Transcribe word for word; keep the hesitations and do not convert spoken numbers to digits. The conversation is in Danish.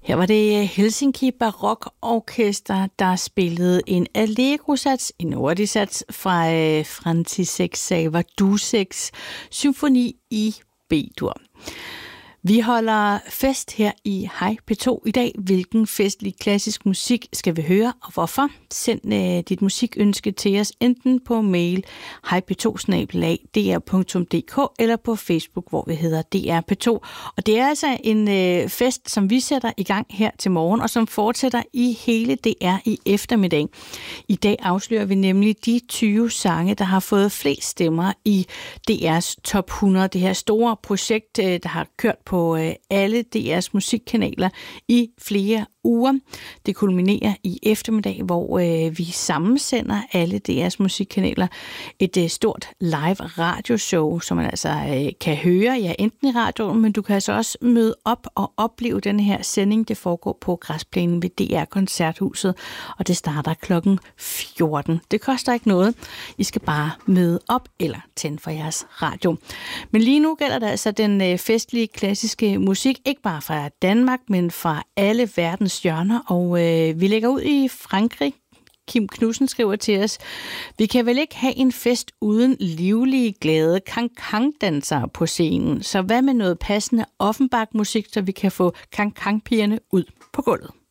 Her var det Helsinki Barok Orkester, der spillede en Allegro-sats, en Nordi-sats fra øh, František Sáva-Dušeks symfoni i B-dur. Vi holder fest her i Hej P to i dag. Hvilken festlig klassisk musik skal vi høre, og hvorfor? Send øh, dit musikønske til os enten på mail hej p to snabel-a d r punktum d k eller på Facebook, hvor vi hedder D R P to. Og det er altså en øh, fest, som vi sætter i gang her til morgen, og som fortsætter i hele D R i eftermiddag. I dag afslører vi nemlig de tyve sange, der har fået flest stemmer i D R's top hundrede. Det her store projekt, øh, der har kørt på på alle D R's musikkanaler i flere uger. Det kulminerer i eftermiddag, hvor øh, vi sammensender alle D R's musikkanaler et øh, stort live radioshow, som man altså øh, kan høre, ja, enten i radioen, men du kan altså også møde op og opleve den her sending. Det foregår på græsplænen ved D R Koncerthuset, og det starter klokken fjorten. Det koster ikke noget. I skal bare møde op eller tænde for jeres radio. Men lige nu gælder det altså den øh, festlige klassiske musik, ikke bare fra Danmark, men fra alle verdens hjørner, og øh, vi lægger ud i Frankrig. Kim Knudsen skriver til os: vi kan vel ikke have en fest uden livlige, glade kankang-dansere på scenen, så hvad med noget passende Offenbach-musik, så vi kan få kankang-pigerne ud på gulvet?